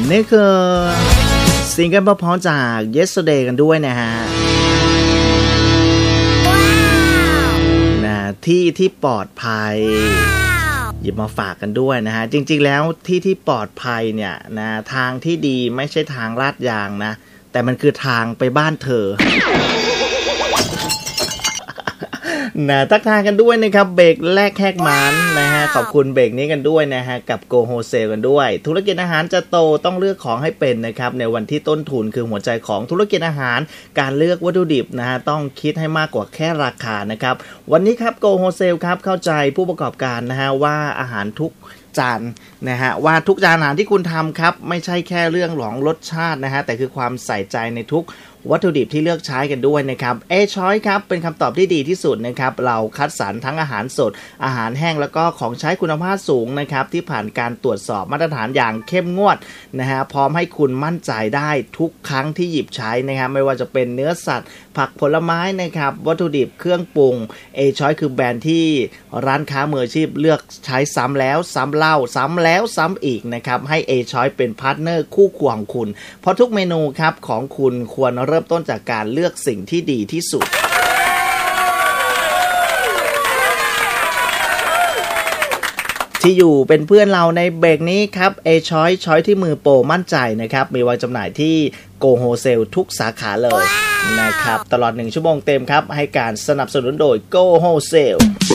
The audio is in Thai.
นี่คือซิงเกิลเพราะๆจาก Yesterday กันด้วยนะฮะที่ปลอดภัยหยิบมาฝากกันด้วยนะฮะจริงๆแล้วที่ปลอดภัยเนี่ยนะทางที่ดีไม่ใช่ทางลาดยางนะแต่มันคือทางไปบ้านเธอนะทักทายกันด้วยนะครับเบรกแรกแหกมันนะฮะขอบคุณเบรกนี้กันด้วยนะฮะกับ Go Wholesale กันด้วยธุรกิจอาหารจะโตต้องเลือกของให้เป็นนะครับในวันที่ต้นทุนคือหัวใจของธุรกิจอาหารการเลือกวัตถุดิบนะฮะต้องคิดให้มากกว่าแค่ราคานะครับวันนี้ครับ Go Wholesale ครับเข้าใจผู้ประกอบการนะฮะว่าอาหารทุกจานนะฮะว่าทุกจานอาหารที่คุณทำครับไม่ใช่แค่เรื่องของรสชาตินะฮะแต่คือความใส่ใจในทุกวัตถุดิบที่เลือกใช้กันด้วยนะครับChoiceครับเป็นคำตอบที่ดีที่สุดนะครับเราคัดสรรทั้งอาหารสดอาหารแห้งแล้วก็ของใช้คุณภาพสูงนะครับที่ผ่านการตรวจสอบมาตรฐานอย่างเข้มงวดนะฮะพร้อมให้คุณมั่นใจได้ทุกครั้งที่หยิบใช้นะครับไม่ว่าจะเป็นเนื้อสัตว์ผักผลไม้นะครับวัตถุดิบเครื่องปรุงChoiceคือแบรนด์ที่ร้านค้ามืออาชีพเลือกใช้ซ้ำแล้วซ้ำเล่าซ้ำแล้วซ้ำอีกนะครับให้Choiceเป็นพาร์ทเนอร์คู่ควงคุณเพราะทุกเมนูครับของคุณควรเริ่มต้นจากการเลือกสิ่งที่ดีที่สุดที่อยู่เป็นเพื่อนเราในเบรกนี้ครับChoice ช้อยที่มือโปรมั่นใจนะครับมีวางจำหน่ายที่ Go Wholesale ทุกสาขาเลยนะครับตลอด1ชั่วโมงเต็มครับให้การสนับสนุนโดย Go Wholesale